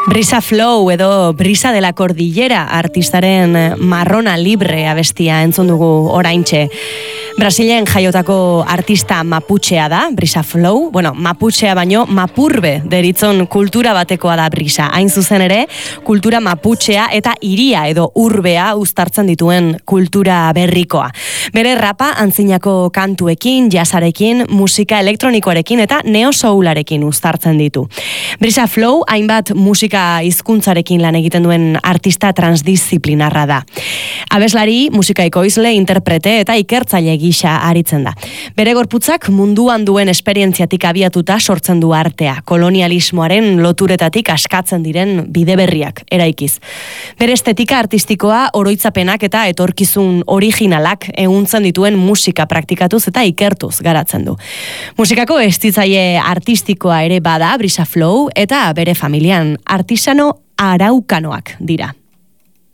Brisa Flow edo Brisa de la Cordillera artistaren Marrona Libre abestia entzun dugu oraintxe. Brasilen jaiotako artista maputxea da, Brisa Flow. Bueno, maputxea baino mapurbe deritzon kultura batekoa da Brisa. Hain zuzen ere, kultura maputxea eta hiria edo urbea uztartzen dituen kultura berrikoa. Bere rapa antzinako kantuekin, jazzarekin, musika elektronikoarekin eta neo-soularekin uztartzen ditu. Brisa Flow hainbat musika hizkuntzarekin lan egiten duen artista transdisciplinarra da. Abeslari, musika ekoizle, interprete eta ikertzaile gisa aritzen da. Bere gorputzak munduan duen esperientziatik abiatuta sortzen du artea, kolonialismoaren loturetatik askatzen diren bide berriak eraikiz. Bere estetika artistikoa oroitzapenak eta etorkizun originalak ehuntzen dituen musika praktikatuz eta ikertuz garatzen du. Musikako estitzaile artistikoa ere bada Brisa Flow eta bere familian artisano araukanoak dira.